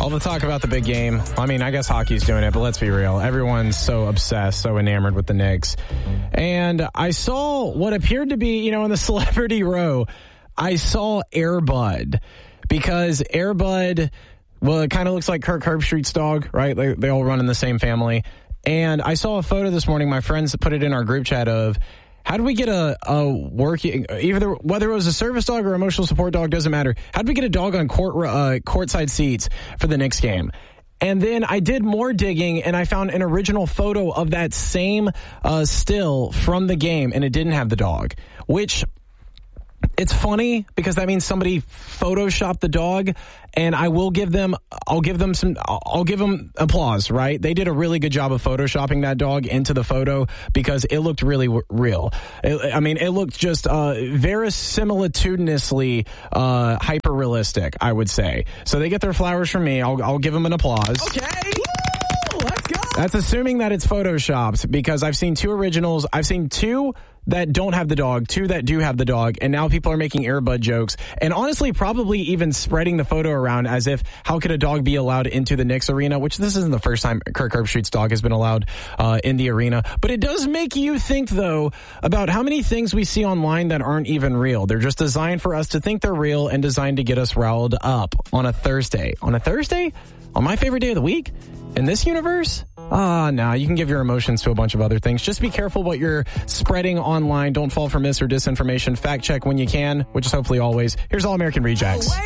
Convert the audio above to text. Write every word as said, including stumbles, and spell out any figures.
All the talk about the big game. I mean, I guess hockey's doing it, but let's be real. Everyone's so obsessed, so enamored with the Knicks. And I saw what appeared to be, you know, in the celebrity row, I saw Air Bud. Because Air Bud, well, it kind of looks like Kirk Herbstreit's dog, right? They, they all run in the same family. And I saw a photo this morning. My friends put it in our group chat of, how do we get a, a working, either whether it was a service dog or emotional support dog, doesn't matter. How do we get a dog on court uh, courtside seats for the Knicks game? And then I did more digging, and I found an original photo of that same uh, still from the game, and it didn't have the dog, which... It's funny because that means somebody photoshopped the dog, and I will give them, I'll give them some, I'll give them applause, right? They did a really good job of photoshopping that dog into the photo because it looked really w- real. It, I mean, it looked just uh, verisimilitudinously uh, hyper realistic, I would say. So they get their flowers from me. I'll, I'll give them an applause. Okay. Woo! Let's go. That's assuming that it's photoshopped because I've seen two originals. I've seen two that don't have the dog, two that do have the dog, and now people are making Air Bud jokes, and honestly probably even spreading the photo around as if, how could a dog be allowed into the Knicks arena, which this isn't the first time Kirk Herbstreit's dog has been allowed uh, in the arena. But it does make you think, though, about how many things we see online that aren't even real. They're just designed for us to think they're real and designed to get us riled up on a Thursday. On a Thursday? On my favorite day of the week? In this universe? Ah, no, nah, you can give your emotions to a bunch of other things. Just be careful what you're spreading online. Don't fall for mis or disinformation. Fact check when you can, which is hopefully always. Here's All American Rejects.